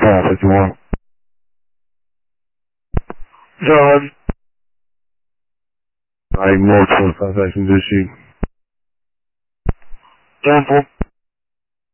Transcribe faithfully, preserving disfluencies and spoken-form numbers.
twelve fifty-one. John. I multiple suspects issued. Temple.